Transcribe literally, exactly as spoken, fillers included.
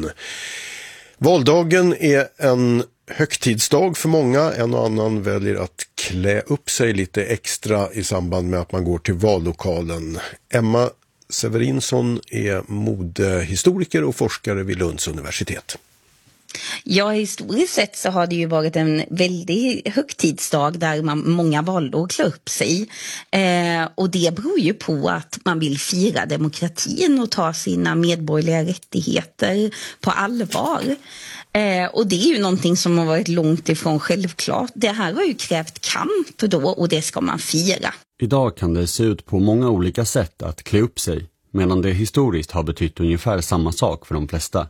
valdagen. Valdagen är en högtidsdag för många. En och annan väljer att klä upp sig lite extra i samband med att man går till vallokalen. Emma Severinsson är modehistoriker och forskare vid Lunds universitet. Ja, historiskt sett så har det ju varit en väldigt högtidsdag där man, många valde att klä upp sig. Eh, och det beror ju på att man vill fira demokratin och ta sina medborgerliga rättigheter på allvar. Eh, och det är ju någonting som har varit långt ifrån självklart. Det här har ju krävt kamp då och det ska man fira. Idag kan det se ut på många olika sätt att klä upp sig, medan det historiskt har betytt ungefär samma sak för de flesta.